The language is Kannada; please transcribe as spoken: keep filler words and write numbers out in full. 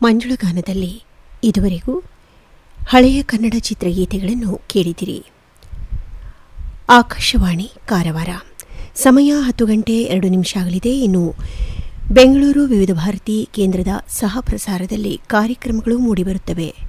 ಮಂಜುಳಗಾನದಲ್ಲಿ ಇದುವರೆಗೂ ಹಳೆಯ ಕನ್ನಡ ಚಿತ್ರಗೀತೆಗಳನ್ನು ಕೇಳಿದಿರಿ. ಆಕಾಶವಾಣಿ ಕಾರವಾರ. ಸಮಯ ಹತ್ತು ಗಂಟೆ ಎರಡು ನಿಮಿಷ ಆಗಲಿದೆ. ಇನ್ನು ಬೆಂಗಳೂರು ವಿವಿಧ ಭಾರತಿ ಕೇಂದ್ರದ ಸಹ ಪ್ರಸಾರದಲ್ಲಿ ಕಾರ್ಯಕ್ರಮಗಳು ಮೂಡಿಬರುತ್ತವೆ.